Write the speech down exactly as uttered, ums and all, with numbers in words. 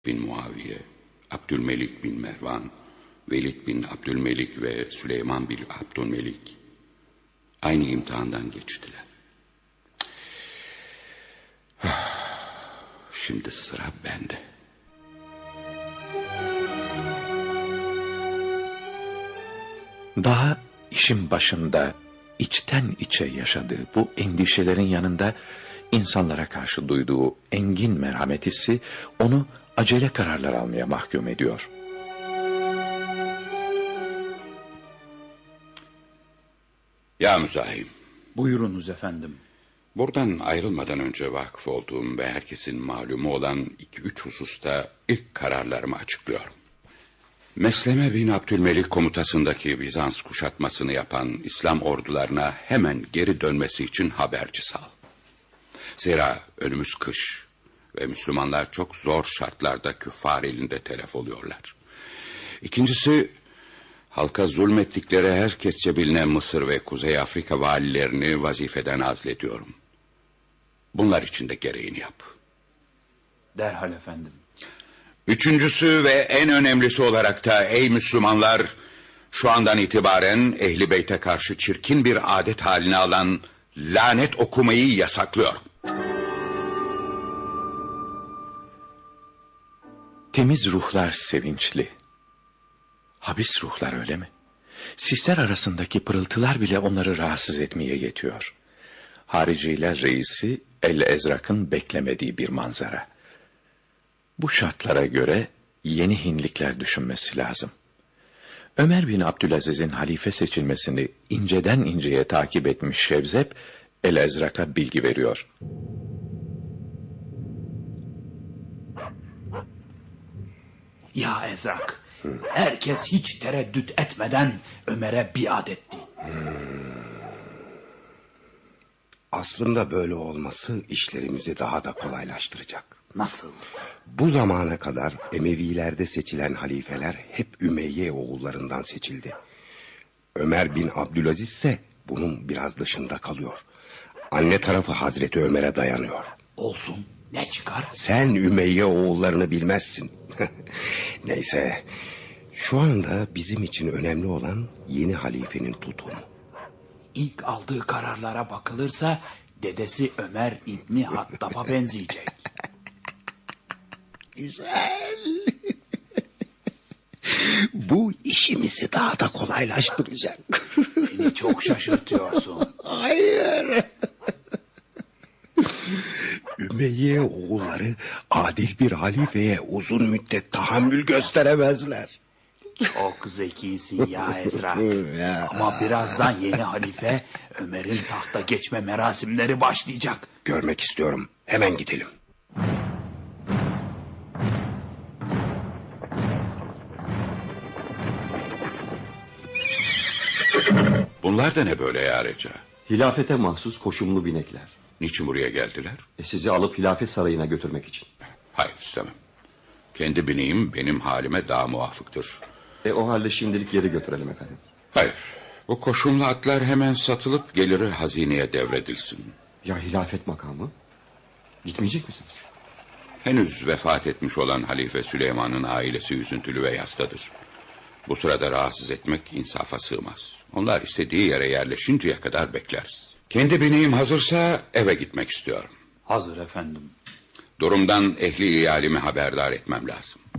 bin Muaviye, Abdülmelik bin Mervan, Velid bin Abdülmelik ve Süleyman bin Abdülmelik aynı imtihandan geçtiler. Şimdi sıra bende. Daha işin başında içten içe yaşadığı bu endişelerin yanında insanlara karşı duyduğu engin merhamet hissi onu acele kararlar almaya mahkum ediyor. Ya müzahim. Buyurunuz efendim. Buradan ayrılmadan önce vakıf olduğum ve herkesin malumu olan iki üç hususta ilk kararlarımı açıklıyorum. Mesleme bin Abdülmelik komutasındaki Bizans kuşatmasını yapan İslam ordularına hemen geri dönmesi için haberci sal. Zira önümüz kış ve Müslümanlar çok zor şartlarda küffar elinde telef oluyorlar. İkincisi, halka zulmettikleri herkesçe bilinen Mısır ve Kuzey Afrika valilerini vazifeden azlediyorum. Bunlar için de gereğini yap. Derhal efendim. Üçüncüsü ve en önemlisi olarak da ey Müslümanlar, şu andan itibaren Ehl-i Beyt'e karşı çirkin bir adet haline alan lanet okumayı yasaklıyorum. Temiz ruhlar sevinçli. Habis ruhlar öyle mi? Sisler arasındaki pırıltılar bile onları rahatsız etmeye yetiyor. Hariciler reisi El-Ezrak'ın beklemediği bir manzara. Bu şartlara göre yeni hinlikler düşünmesi lazım. Ömer bin Abdülaziz'in halife seçilmesini inceden inceye takip etmiş Şevzep, El-Ezrak'a bilgi veriyor. Ya Ezrak, herkes hiç tereddüt etmeden Ömer'e biat etti. Aslında böyle olması işlerimizi daha da kolaylaştıracak. Nasıl? Bu zamana kadar Emevilerde seçilen halifeler hep Ümeyye oğullarından seçildi. Ömer bin Abdülaziz ise bunun biraz dışında kalıyor. Anne tarafı Hazreti Ömer'e dayanıyor. Olsun, ne çıkar? Sen Ümeyye oğullarını bilmezsin. Neyse, şu anda bizim için önemli olan yeni halifenin tutumu. İlk aldığı kararlara bakılırsa dedesi Ömer İbni Hattab'a benzeyecek. Güzel. Bu işimizi daha da kolaylaştıracak. Beni çok şaşırtıyorsun. Hayır. Ümeyye oğulları adil bir halifeye uzun müddet tahammül gösteremezler. Çok zekisin ya Ezra. Ama birazdan yeni halife Ömer'in tahta geçme merasimleri başlayacak. Görmek istiyorum. Hemen gidelim. Bunlar da ne böyle ya Reca? Hilafete mahsus koşumlu binekler. Niçin buraya geldiler? E sizi alıp hilafet sarayına götürmek için. Hayır, istemem. Kendi bineğim benim halime daha muvafıktır. E o halde şimdilik yeri götürelim efendim. Hayır, bu koşumlu atlar hemen satılıp geliri hazineye devredilsin. Ya hilafet makamı? Gitmeyecek misiniz? Henüz vefat etmiş olan Halife Süleyman'ın ailesi üzüntülü ve yastadır. Bu sırada rahatsız etmek insafa sığmaz. Onlar istediği yere yerleşinceye kadar bekleriz. Kendi bineğim hazırsa eve gitmek istiyorum. Hazır efendim. Durumdan ehli iyalimi haberdar etmem lazım.